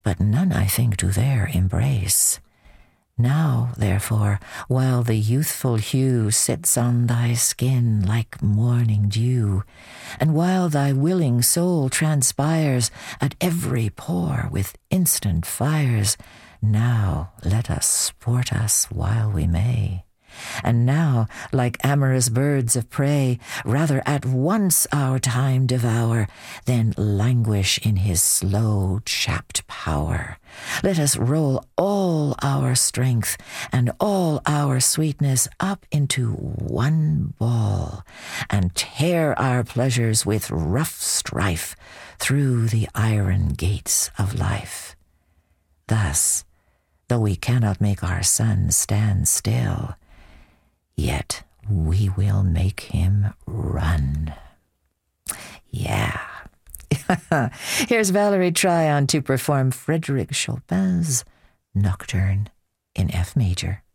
but none, I think, do there embrace. Now, therefore, while the youthful hue sits on thy skin like morning dew, and while thy willing soul transpires at every pore with instant fires, now let us sport us while we may. And now, like amorous birds of prey, rather at once our time devour, than languish in his slow chapped power. Let us roll all our strength and all our sweetness up into one ball, and tear our pleasures with rough strife through the iron gates of life. Thus, though we cannot make our sun stand still, yet we will make him run. Yeah. Here's Valerie Tryon to perform Frédéric Chopin's Nocturne in F major.